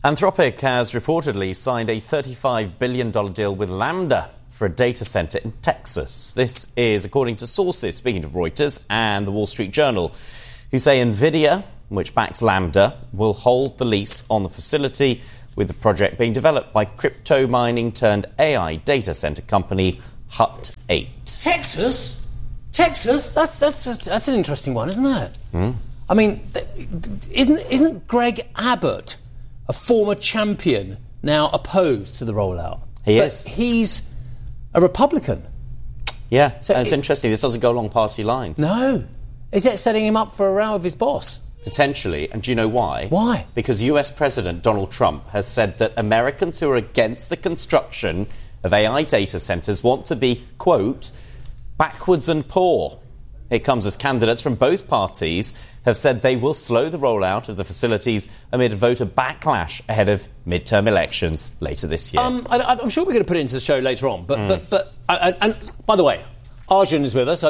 Anthropic has reportedly signed a $35 billion deal with Lambda for a data center in Texas. This is according to sources, speaking to Reuters and the Wall Street Journal, who say NVIDIA, which backs Lambda, will hold the lease on the facility, with the project being developed by crypto mining turned AI data center company Hut 8. Texas? That's an interesting one, isn't it? I mean, isn't Greg Abbott, a former champion, now opposed to the rollout? He is. He's a Republican. Yeah, so it's interesting. This doesn't go along party lines. No. Is that setting him up for a row with his boss? Potentially. And do you know why? Why? Because US President Donald Trump has said that Americans who are against the construction of AI data centres want to be, quote, backwards and poor. It comes as candidates from both parties have said they will slow the rollout of the facilities amid voter backlash ahead of midterm elections later this year. I'm sure we're going to put it into the show later on, but and by the way, Arjun is with us. I'm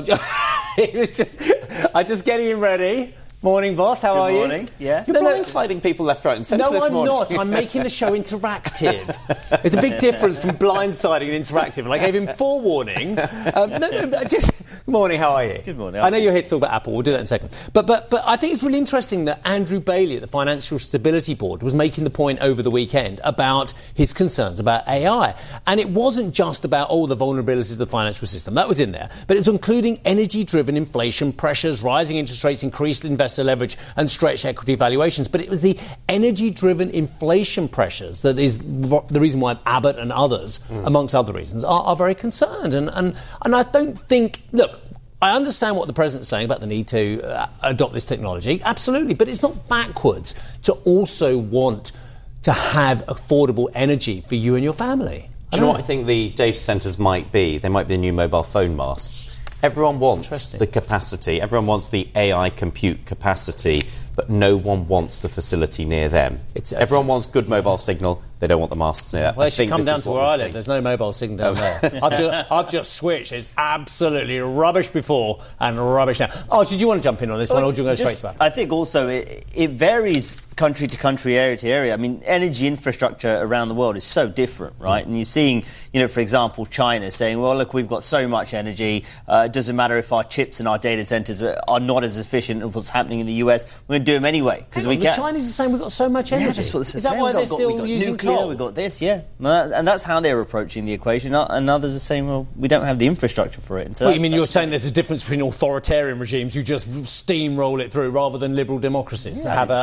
just getting him ready. Morning, boss. How are you? Good morning. Yeah. You're blindsiding people left, right and centre this morning. No, I'm not. I'm making the show interactive. There's a big difference from blindsiding and interactive. And I gave him forewarning. Good morning, how are you? Good morning. I know you're here to talk about Apple. We'll do that in a second. But I think it's really interesting that Andrew Bailey at the Financial Stability Board was making the point over the weekend about his concerns about AI. And it wasn't just about all the vulnerabilities of the financial system. That was in there. But it was including energy-driven inflation pressures, rising interest rates, increased investor leverage and stretched equity valuations. But it was the energy-driven inflation pressures that is the reason why Abbott and others, amongst other reasons, are very concerned. And I don't think... Look, I understand what the president's saying about the need to adopt this technology. Absolutely. But it's not backwards to also want to have affordable energy for you and your family. Do you know what I think the data centres might be? They might be the new mobile phone masts. Everyone wants the capacity. Everyone wants the AI compute capacity, but no one wants the facility near them. Everyone wants good mobile signal. They don't want the masts near. Well, they should come down to where I live. There's no mobile signal down there. I've just switched. It's absolutely rubbish before and rubbish now. Oh, did you want to jump in on this one, or do you want to go straight to that? I think also it varies country to country, area to area. I mean, energy infrastructure around the world is so different, right? And you're seeing, for example, China saying, well, look, we've got so much energy. It doesn't matter if our chips and our data centres are not as efficient as what's happening in the US. We're going to do them anyway because we can. The Chinese are saying we've got so much energy. Yeah, that's what is that why they're still using nuclear? coal? We've got this, yeah. And that's how they're approaching the equation. And others are saying, well, we don't have the infrastructure for it. And so you're saying there's a difference between authoritarian regimes who just steamroll it through rather than liberal democracies that have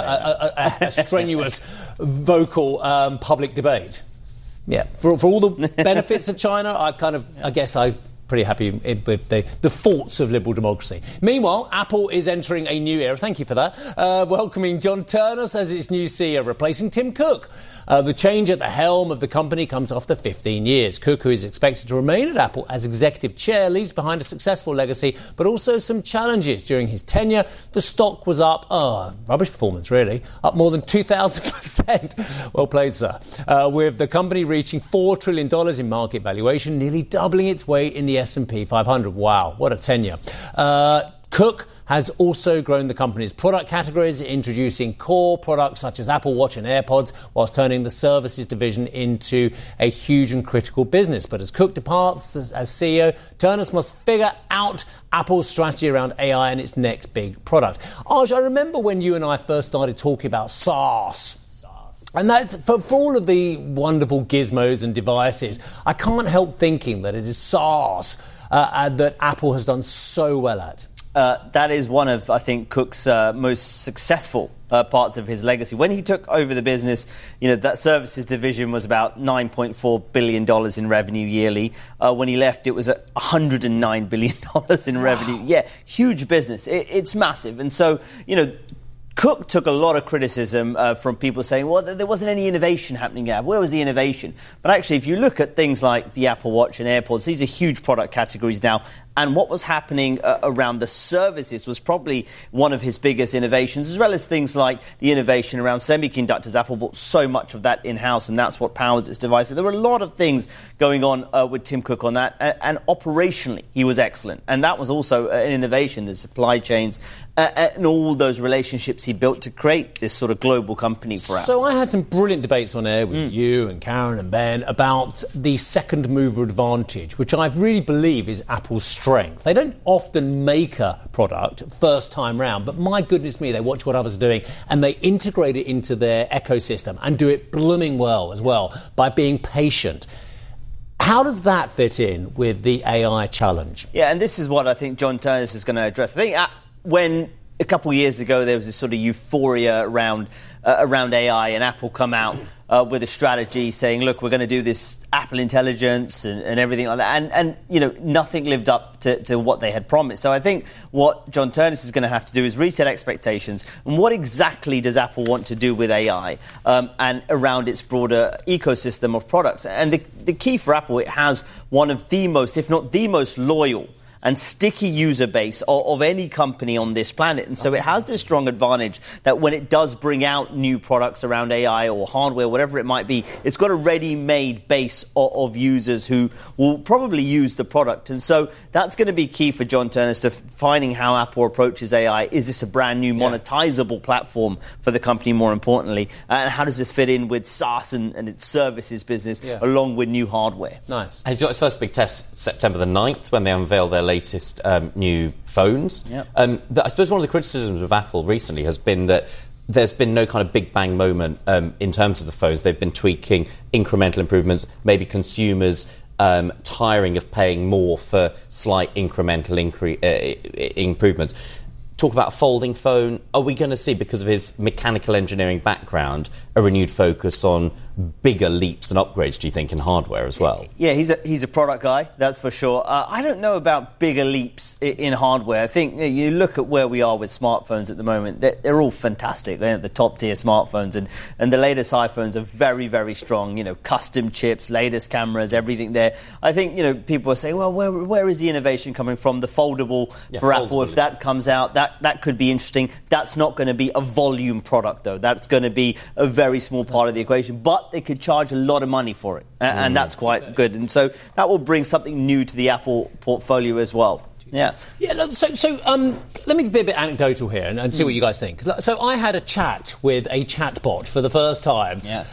a strenuous, vocal public debate? Yeah. For all the benefits of China, I guess I'm pretty happy with the faults of liberal democracy. Meanwhile, Apple is entering a new era. Thank you for that. Welcoming John Ternus as its new CEO, replacing Tim Cook. The change at the helm of the company comes after 15 years. Cook, who is expected to remain at Apple as executive chair, leaves behind a successful legacy, but also some challenges. During his tenure, the stock was up, rubbish performance really, up more than 2,000%. Well played, sir. With the company reaching $4 trillion in market valuation, nearly doubling its weight in the S&P 500. Wow, what a tenure. Cook has also grown the company's product categories, introducing core products such as Apple Watch and AirPods, whilst turning the services division into a huge and critical business. But as Cook departs as CEO, Ternus must figure out Apple's strategy around AI and its next big product. Arj, I remember when you and I first started talking about SaaS. And that's for all of the wonderful gizmos and devices, I can't help thinking that it is SaaS that Apple has done so well at. That is one of, I think, Cook's most successful parts of his legacy. When he took over the business, that services division was about $9.4 billion in revenue yearly. When he left, it was at $109 billion in revenue. Yeah, huge business. It's massive. And so, Cook took a lot of criticism from people saying, well, there wasn't any innovation happening there. Where was the innovation? But actually, if you look at things like the Apple Watch and AirPods, these are huge product categories now. And what was happening around the services was probably one of his biggest innovations, as well as things like the innovation around semiconductors. Apple bought so much of that in-house, and that's what powers its devices. There were a lot of things going on with Tim Cook on that, and operationally he was excellent. And that was also an innovation, the supply chains and all those relationships he built to create this sort of global company for Apple. So I had some brilliant debates on air with you and Karen and Ben about the second mover advantage, which I really believe is Apple's strength. They don't often make a product first time round, but my goodness me, they watch what others are doing and they integrate it into their ecosystem and do it blooming well as well by being patient. How does that fit in with the AI challenge? Yeah, and this is what I think John Ternus is going to address. I think when a couple of years ago there was this sort of euphoria around AI, and Apple come out with a strategy saying, look, we're going to do this Apple Intelligence and everything like that. And you know, nothing lived up to what they had promised. So I think what John Ternus is going to have to do is reset expectations. And what exactly does Apple want to do with AI and around its broader ecosystem of products? And the key for Apple, it has one of the most, if not the most loyal and sticky user base of any company on this planet. And so it has this strong advantage that when it does bring out new products around AI or hardware, whatever it might be, it's got a ready-made base of users who will probably use the product. And so that's going to be key for John Ternus to finding how Apple approaches AI. Is this a brand new monetizable platform for the company, more importantly? And how does this fit in with SaaS and its services business along with new hardware? Nice. He's got his first big test September the 9th when they unveil their latest new phones. Yep. I suppose one of the criticisms of Apple recently has been that there's been no kind of big bang moment in terms of the phones. They've been tweaking incremental improvements, maybe consumers tiring of paying more for slight incremental improvements. Talk about a folding phone. Are we going to see, because of his mechanical engineering background, a renewed focus on bigger leaps and upgrades, do you think, in hardware as well? Yeah, he's a product guy, that's for sure. I don't know about bigger leaps in hardware. I think you look at where we are with smartphones at the moment. They're all fantastic. They're the top-tier smartphones, and the latest iPhones are very, very strong. You know, custom chips, latest cameras, everything there. I think, you know, people are saying, well, where is the innovation coming from? The foldable for Apple, if that comes out, that could be interesting. That's not going to be a volume product, though. That's going to be a very small part of the equation. But they could charge a lot of money for it, and that's quite good. And so that will bring something new to the Apple portfolio as well. Yeah. So let me be a bit anecdotal here and see what you guys think. So I had a chat with a chatbot for the first time. Yeah.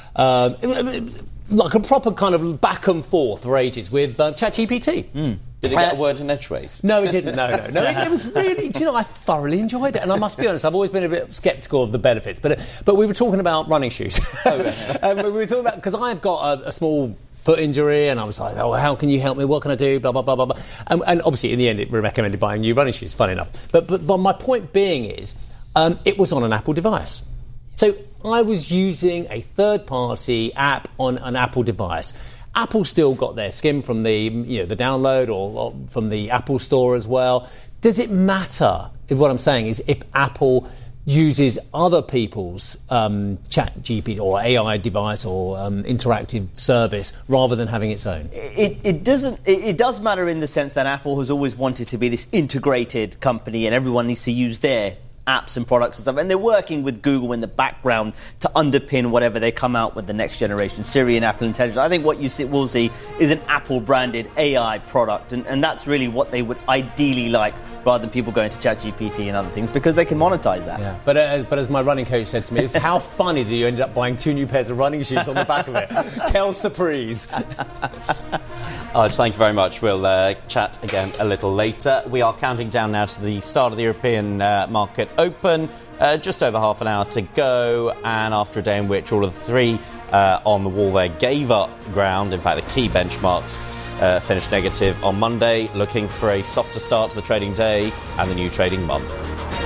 Like a proper kind of back and forth for ages with ChatGPT. Did it get a word in edgeways? No, it didn't. No. It was really, do you know, I thoroughly enjoyed it. And I must be honest, I've always been a bit sceptical of the benefits. But we were talking about running shoes. We were talking about, because I've got a small foot injury, and I was like, oh, how can you help me? What can I do? Blah, blah, blah, blah, blah. And obviously, in the end, it recommended buying new running shoes, funny enough. But my point being is, it was on an Apple device. So I was using a third-party app on an Apple device. Apple still got their skim from the download or from the Apple Store as well. Does it matter? What I'm saying is, if Apple uses other people's ChatGPT or AI device or interactive service rather than having its own? It doesn't. It does matter in the sense that Apple has always wanted to be this integrated company, and everyone needs to use their apps and products and stuff, and they're working with Google in the background to underpin whatever they come out with the next generation, Siri and Apple Intelligence. I think what will see is an Apple-branded AI product, and that's really what they would ideally like, rather than people going to ChatGPT and other things, because they can monetize that. Yeah. But as my running coach said to me, how funny that you ended up buying 2 new pairs of running shoes on the back of it. Quelle surprise. Thank you very much. We'll chat again a little later. We are counting down now to the start of the European market open. Just over half an hour to go, and after a day in which all of the three on the wall there gave up ground, in fact the key benchmarks finished negative on Monday, looking for a softer start to the trading day and the new trading month.